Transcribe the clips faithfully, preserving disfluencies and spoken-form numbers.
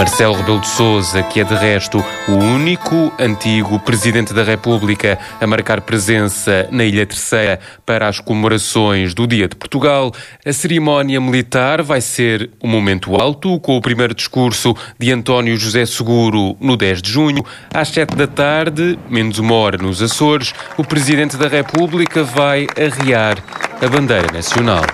Marcelo Rebelo de Sousa, que é de resto o único antigo Presidente da República a marcar presença na Ilha Terceira para as comemorações do Dia de Portugal. A cerimónia militar vai ser um momento alto, com o primeiro discurso de António José Seguro no dez de junho. Às sete da tarde, menos uma hora nos Açores, o Presidente da República vai arriar a bandeira nacional.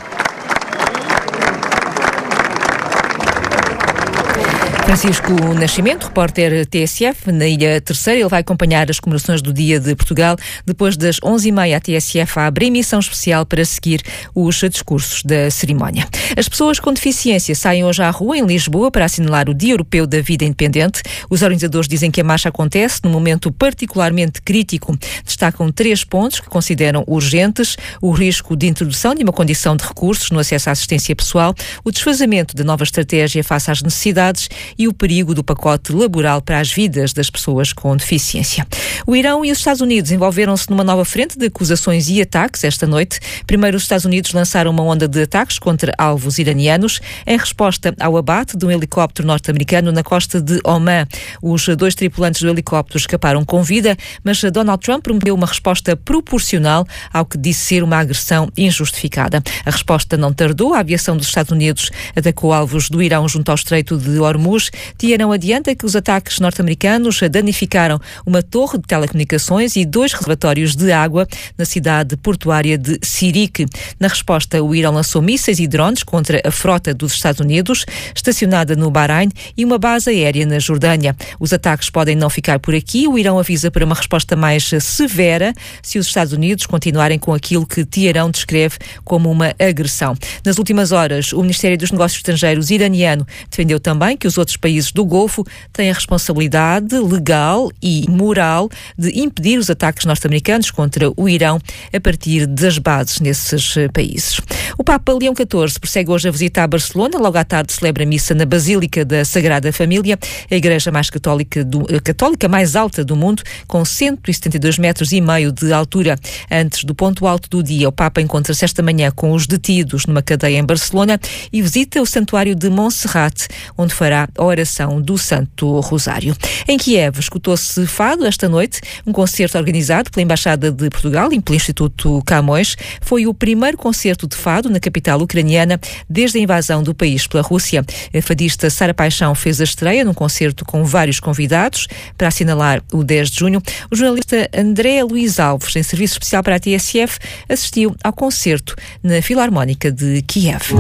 Francisco Nascimento, repórter T S F, na Ilha Terceira. Ele vai acompanhar as comemorações do Dia de Portugal. Depois das onze e meia, a T S F abre emissão especial para seguir os discursos da cerimónia. As pessoas com deficiência saem hoje à rua, em Lisboa, para assinalar o Dia Europeu da Vida Independente. Os organizadores dizem que a marcha acontece num momento particularmente crítico. Destacam três pontos que consideram urgentes: o risco de introdução de uma condição de recursos no acesso à assistência pessoal, o desfazamento da nova estratégia face às necessidades e o perigo do pacote laboral para as vidas das pessoas com deficiência. O Irão e os Estados Unidos envolveram-se numa nova frente de acusações e ataques esta noite. Primeiro, os Estados Unidos lançaram uma onda de ataques contra alvos iranianos em resposta ao abate de um helicóptero norte-americano na costa de Oman. Os dois tripulantes do helicóptero escaparam com vida, mas Donald Trump prometeu uma resposta proporcional ao que disse ser uma agressão injustificada. A resposta não tardou. A aviação dos Estados Unidos atacou alvos do Irão junto ao Estreito de Hormuz. Tianão adianta que os ataques norte-americanos danificaram uma torre de telecomunicações e dois reservatórios de água na cidade portuária de Sirik. Na resposta, o Irão lançou mísseis e drones contra a frota dos Estados Unidos, estacionada no Bahrein, e uma base aérea na Jordânia. Os ataques podem não ficar por aqui. O Irão avisa para uma resposta mais severa se os Estados Unidos continuarem com aquilo que Teherão descreve como uma agressão. Nas últimas horas, o Ministério dos Negócios Estrangeiros iraniano defendeu também que os outros países do Golfo têm a responsabilidade legal e moral de impedir os ataques norte-americanos contra o Irão a partir das bases nesses países. O Papa Leão catorze prossegue hoje a visita a Barcelona. Logo à tarde celebra a missa na Basílica da Sagrada Família, a igreja mais católica, do, católica mais alta do mundo, com cento e setenta e dois metros e meio de altura. Antes do ponto alto do dia, o Papa encontra-se esta manhã com os detidos numa cadeia em Barcelona e visita o santuário de Montserrat, onde fará a oração do Santo Rosário. Em Kiev, escutou-se fado esta noite, um concerto organizado pela Embaixada de Portugal e pelo Instituto Camões. Foi o primeiro concerto de fado na capital ucraniana desde a invasão do país pela Rússia. A fadista Sara Paixão fez a estreia num concerto com vários convidados para assinalar o dez de junho. O jornalista André Luís Alves, em serviço especial para a T S F, assistiu ao concerto na Filarmónica de Kiev.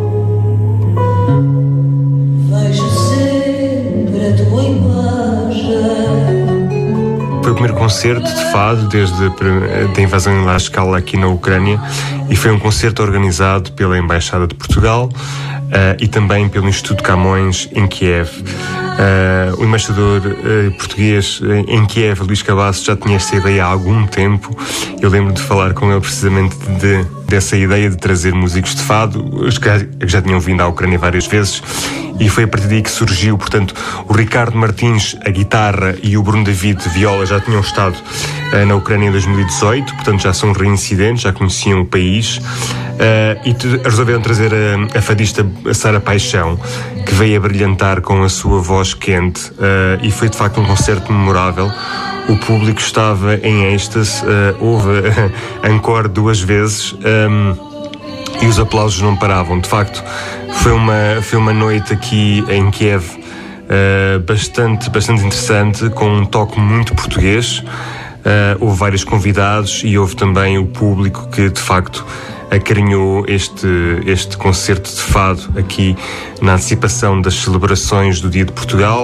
Foi o primeiro concerto de fado desde a invasão em larga escala aqui na Ucrânia e foi um concerto organizado pela Embaixada de Portugal uh, e também pelo Instituto Camões em Kiev. Uh, o embaixador uh, português em Kiev, Luís Cabasso, já tinha esta ideia há algum tempo. Eu lembro de falar com ele precisamente de, dessa ideia de trazer músicos de fado, os que já tinham vindo à Ucrânia várias vezes, e foi a partir daí que surgiu. Portanto, o Ricardo Martins, a guitarra, e o Bruno David, viola, já tinham estado uh, na Ucrânia em dois mil e dezoito, portanto já são reincidentes, já conheciam o país, uh, e te, resolveram trazer a, a fadista a Sara Paixão, que veio a brilhantar com a sua voz quente, uh, e foi de facto um concerto memorável. O público estava em êxtase, uh, houve uh, encore duas vezes, um, e os aplausos não paravam. De facto, foi uma, foi uma noite aqui em Kiev uh, bastante, bastante interessante, com um toque muito português. Uh, houve vários convidados e houve também o público que, de facto, acarinhou este, este concerto de fado aqui na antecipação das celebrações do Dia de Portugal.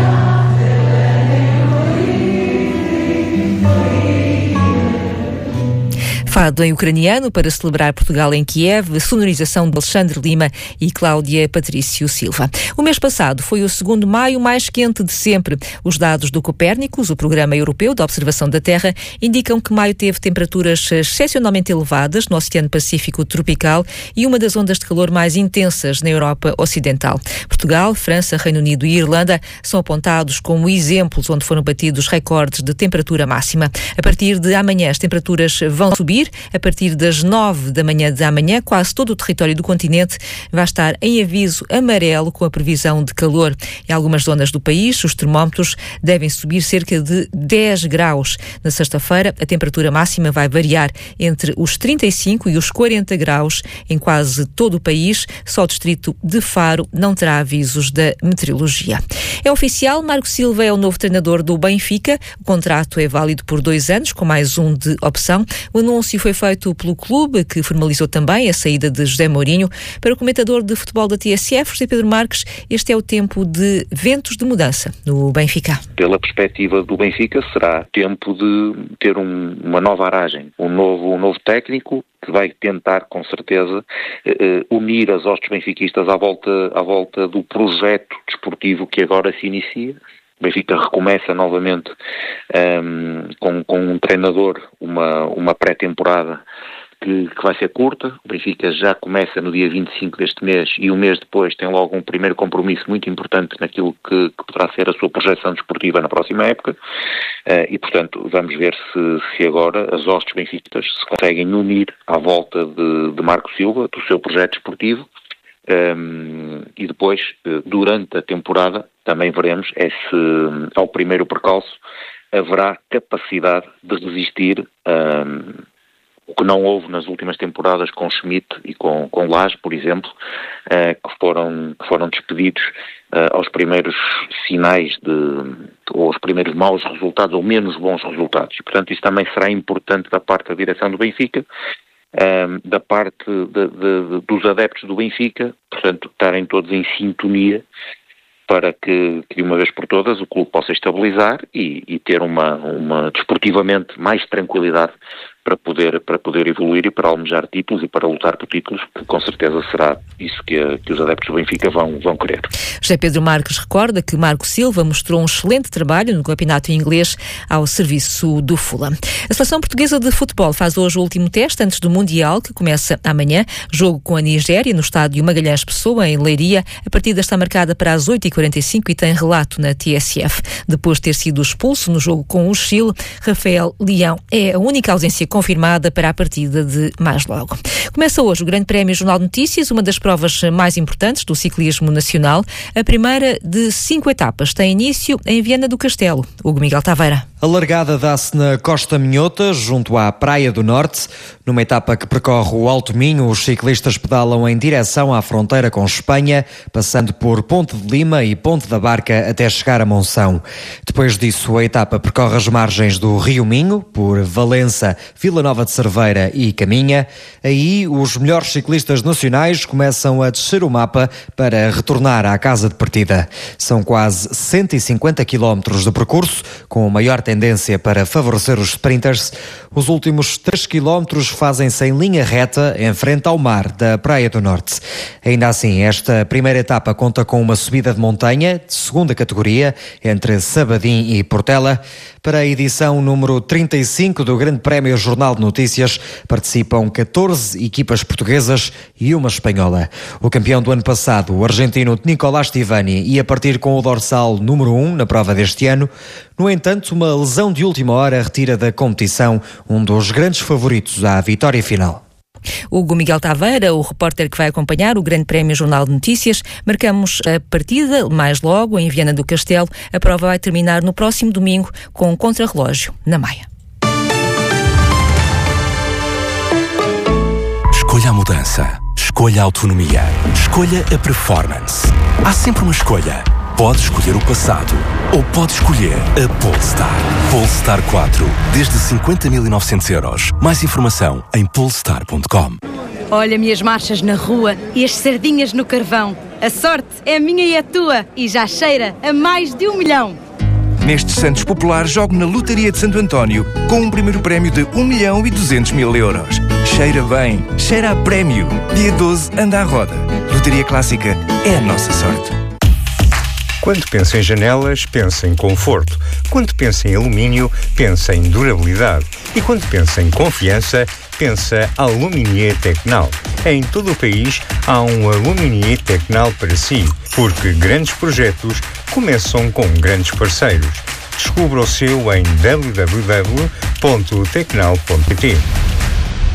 Fado em ucraniano para celebrar Portugal em Kiev, sonorização de Alexandre Lima e Cláudia Patrício Silva. O mês passado foi o segundo maio mais quente de sempre. Os dados do Copérnicos, o Programa Europeu de Observação da Terra, indicam que maio teve temperaturas excepcionalmente elevadas no Oceano Pacífico tropical e uma das ondas de calor mais intensas na Europa Ocidental. Portugal, França, Reino Unido e Irlanda são apontados como exemplos onde foram batidos recordes de temperatura máxima. A partir de amanhã as temperaturas vão subir subir. A partir das nove da manhã de amanhã, quase todo o território do continente vai estar em aviso amarelo com a previsão de calor. Em algumas zonas do país, os termómetros devem subir cerca de dez graus. Na sexta-feira, a temperatura máxima vai variar entre os trinta e cinco e os quarenta graus em quase todo o país. Só o distrito de Faro não terá avisos da meteorologia. É oficial, Marco Silva é o novo treinador do Benfica. O contrato é válido por dois anos, com mais um de opção. O anúncio foi feito pelo clube, que formalizou também a saída de José Mourinho. Para o comentador de futebol da T S F, José Pedro Marques, este é o tempo de ventos de mudança no Benfica. Pela perspectiva do Benfica, será tempo de ter um, uma nova aragem, um novo, um novo técnico que vai tentar, com certeza, eh, unir as hostes benfiquistas à volta, à volta do projeto desportivo que agora se inicia. O Benfica recomeça novamente um, com, com um treinador, uma, uma pré-temporada que, que vai ser curta. O Benfica já começa no dia vinte e cinco deste mês e um mês depois tem logo um primeiro compromisso muito importante naquilo que, que poderá ser a sua projeção desportiva na próxima época. Uh, e, portanto, vamos ver se, se agora as hostes benfiquistas se conseguem unir à volta de, de Marco Silva, do seu projeto desportivo. Um, e depois, durante a temporada, também veremos é se, ao primeiro percalço, haverá capacidade de resistir um, o que não houve nas últimas temporadas com Schmidt e com, com Lage, por exemplo, uh, que, foram, que foram despedidos uh, aos primeiros sinais de, ou aos primeiros maus resultados ou menos bons resultados. E, portanto, isso também será importante da parte da direção do Benfica, um, da parte de, de, de, dos adeptos do Benfica, portanto, estarem todos em sintonia para que, que de uma vez por todas o clube possa estabilizar e, e ter uma, uma, desportivamente, mais tranquilidade para poder, para poder evoluir e para almejar títulos e para lutar por títulos, que com certeza será isso que, a, que os adeptos do Benfica vão, vão querer. José Pedro Marques recorda que Marco Silva mostrou um excelente trabalho no campeonato inglês ao serviço do Fulham. A seleção portuguesa de futebol faz hoje o último teste antes do Mundial, que começa amanhã. Jogo com a Nigéria no estádio Magalhães Pessoa, em Leiria. A partida está marcada para as oito e quarenta e cinco e tem relato na T S F. Depois de ter sido expulso no jogo com o Chile, Rafael Leão é a única ausência confirmada para a partida de mais logo. Começa hoje o Grande Prémio Jornal de Notícias, uma das provas mais importantes do ciclismo nacional. A primeira de cinco etapas tem início em Viana do Castelo. Hugo Miguel Taveira. A largada dá-se na Costa Minhota, junto à Praia do Norte. Numa etapa que percorre o Alto Minho, os ciclistas pedalam em direção à fronteira com Espanha, passando por Ponte de Lima e Ponte da Barca até chegar a Monção. Depois disso, a etapa percorre as margens do Rio Minho, por Valença, Vila Nova de Cerveira e Caminha. Aí, os melhores ciclistas nacionais começam a descer o mapa para retornar à casa de partida. São quase cento e cinquenta quilómetros de percurso, com maior tendência para favorecer os sprinters. Os últimos três quilómetros fazem-se em linha reta, em frente ao mar da Praia do Norte. Ainda assim, esta primeira etapa conta com uma subida de montanha, de segunda categoria, entre Sabadim e Portela. Para a edição número trinta e cinco do Grande Prémio Jornal de Notícias, participam catorze equipas portuguesas e uma espanhola. O campeão do ano passado, o argentino Nicolás Tivani, ia partir com o dorsal número um na prova deste ano. No entanto, uma lesão de última hora retira da competição um dos grandes favoritos à vitória final. Hugo Miguel Taveira, o repórter que vai acompanhar o Grande Prémio Jornal de Notícias. Marcamos a partida mais logo em Viana do Castelo. A prova vai terminar no próximo domingo com um contrarrelógio na Maia. Escolha a mudança. Escolha a autonomia. Escolha a performance. Há sempre uma escolha. Pode escolher o passado ou pode escolher a Polestar. Polestar quatro, desde cinquenta mil e novecentos euros. Mais informação em polestar ponto com. Olha-me as marchas na rua e as sardinhas no carvão. A sorte é minha e a tua e já cheira a mais de um milhão. Nestes Santos Populares, jogo na Lotaria de Santo António com um primeiro prémio de um milhão e duzentos mil euros. Cheira bem, cheira a prémio. Dia doze, anda à roda. Lotaria Clássica é a nossa sorte. Quando pensa em janelas, pensa em conforto. Quando pensa em alumínio, pensa em durabilidade. E quando pensa em confiança, pensa Aluminier Tecnal. Em todo o país há um Aluminier Tecnal para si, porque grandes projetos começam com grandes parceiros. Descubra o seu em w w w ponto tecnal ponto p t.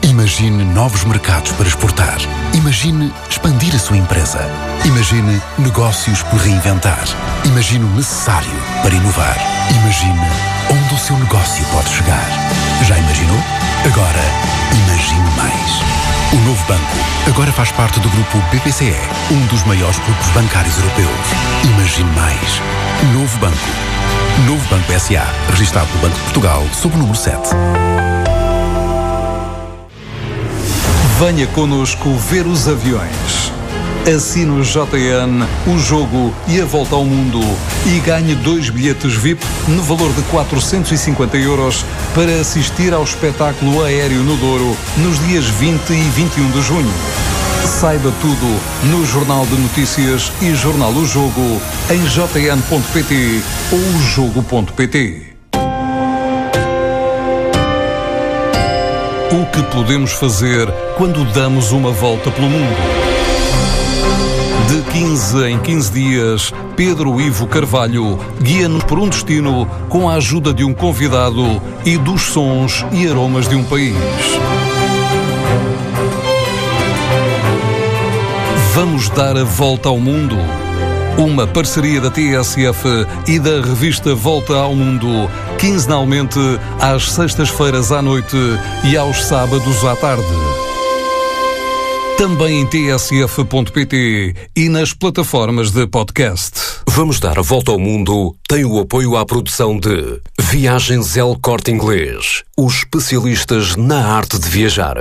Imagine novos mercados para exportar. Imagine expandir a sua empresa. Imagine negócios por reinventar. Imagine o necessário para inovar. Imagine onde o seu negócio pode chegar. Já imaginou? Agora, imagine mais. O Novo Banco agora faz parte do grupo B P C E, um dos maiores grupos bancários europeus. Imagine mais. Novo Banco. Novo Banco S A, registado no Banco de Portugal, sob o número sete. Venha connosco ver os aviões. Assine o J N, o jogo e a volta ao mundo e ganhe dois bilhetes V I P no valor de quatrocentos e cinquenta euros para assistir ao espetáculo aéreo no Douro nos dias vinte e vinte e um de junho. Saiba tudo no Jornal de Notícias e Jornal O Jogo em j n ponto p t ou o jogo ponto p t. O que podemos fazer quando damos uma volta pelo mundo? De quinze em quinze dias, Pedro Ivo Carvalho guia-nos por um destino com a ajuda de um convidado e dos sons e aromas de um país. Vamos dar a volta ao mundo. Uma parceria da T S F e da revista Volta ao Mundo, quinzenalmente às sextas-feiras à noite e aos sábados à tarde. Também em t s f ponto p t e nas plataformas de podcast. Vamos dar a volta ao mundo tem o apoio à produção de Viagens El Corte Inglês, os especialistas na arte de viajar.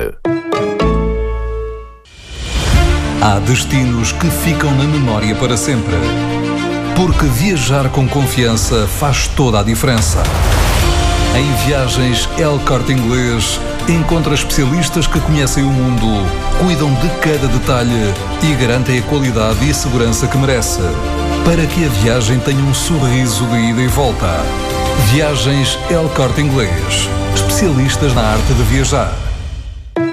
Há destinos que ficam na memória para sempre. Porque viajar com confiança faz toda a diferença. Em Viagens El Corte Inglês, encontra especialistas que conhecem o mundo, cuidam de cada detalhe e garantem a qualidade e a segurança que merece, para que a viagem tenha um sorriso de ida e volta. Viagens El Corte Inglês, especialistas na arte de viajar.